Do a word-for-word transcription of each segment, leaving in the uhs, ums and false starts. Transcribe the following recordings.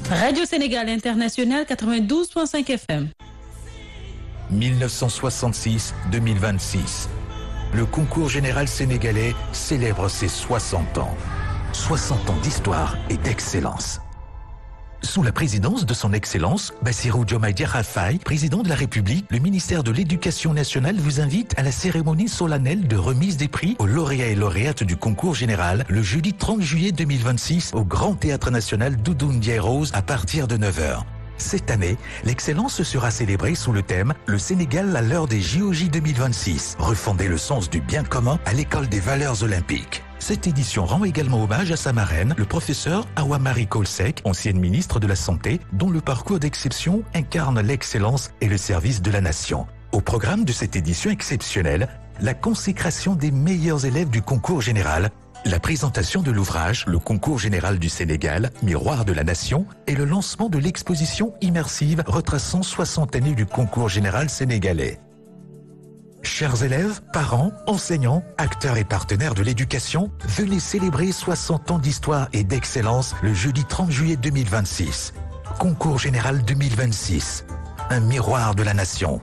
Radio Sénégal International quatre-vingt-douze point cinq F M. mille neuf cent soixante-six à deux mille vingt-six. Le concours général sénégalais célèbre ses soixante ans. soixante ans d'histoire et d'excellence. Sous la présidence de son Excellence, Bassirou Diomaye Diakhar Faye, président de la République, le ministère de l'Éducation nationale vous invite à la cérémonie solennelle de remise des prix aux lauréats et lauréates du concours général le jeudi trente juillet deux mille vingt-six au Grand Théâtre National Doudou Ndiaye Rose à partir de neuf heures. Cette année, l'excellence sera célébrée sous le thème « Le Sénégal à l'heure des J O J deux mille vingt-six, refonder le sens du bien commun à l'école des valeurs olympiques ». Cette édition rend également hommage à sa marraine, le professeur Awa Marie Coll Seck, ancienne ministre de la Santé, dont le parcours d'exception incarne l'excellence et le service de la nation. Au programme de cette édition exceptionnelle, la consécration des meilleurs élèves du concours général, la présentation de l'ouvrage Le concours général du Sénégal, miroir de la nation, et le lancement de l'exposition immersive retraçant soixante années du concours général sénégalais. Chers élèves, parents, enseignants, acteurs et partenaires de l'éducation, venez célébrer soixante ans d'histoire et d'excellence le jeudi trente juillet deux mille vingt-six. Concours général deux mille vingt-six, un miroir de la nation.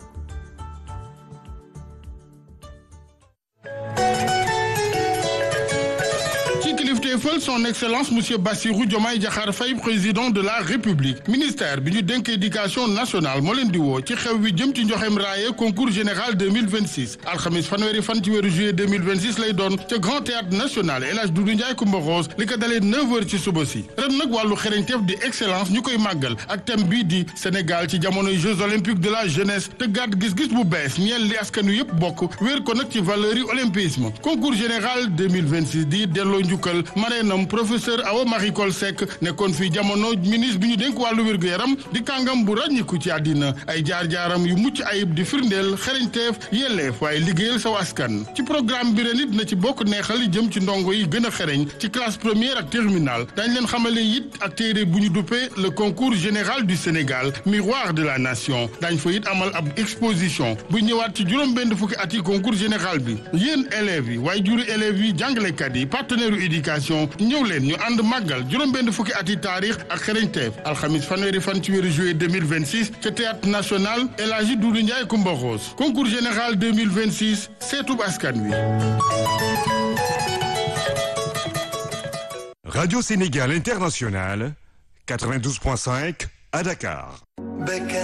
Son Excellence Monsieur Bassirou Diomaye Diakhar Faye, président de la République. Ministère bi ñu dénk éducation nationale moo leen di woo ci xew wi jëm ci njoxem raaye concours général deux mille vingt-six alxamis fanweeri fan ci weeru juillet deux mille vingt-six lay doon ca Grand Théâtre National El Hadj Doudou Ndiaye Coumba Rose li ko dalee neuf heures ci suba si ren nag wàllu xereñteef di excellence ñu koy màggal ak thème bii di Sénégal ci jamonoy Jeux olympiques de la jeunesse te gàtt gis-gis bu bees ñeel li askan wi yëpp bokk wéer ko nag ci valeur yi olympisme concours général deux mille vingt-six di delloo njukkal mareenam professeur Awa Marie Coll Seck nekkoon fii jamono ministre bi ñu dénk wàllu wér-gu-yaram di kàngam bu ràññiku ci àddina ay jaar-jaaram yu mucc ayib di firndeel xereñteef yelleef waaye liggéeyal saw askan ci programme bi ren it na ci bokk neexal jëm ci ndongo yi gën a xereñ ci classe première ak terminale dañ leen xamale it ak téere bu ñu duppee le concours général du Sénégal miroir de la nation dañ fa it amal ab exposition bu ñëwaat ci juróom-benn fukki at yi concours général bi yéen élèves yi waaye juri élèves yi jàngalekat yi partenaire u éducation ñëw leen ñu ànd màggal juróom-benn fukki ati taarix ak xereñteef alxamis fanweeri fan ci weeru juillet deux mille vingt-six ca théâtre national El Hadji Doudou Ndiaye Coumba Rose concours général deux mille vingt-six seetub askan wi. Radio Sénégal International quatre-vingt-douze point cinq à Dakar.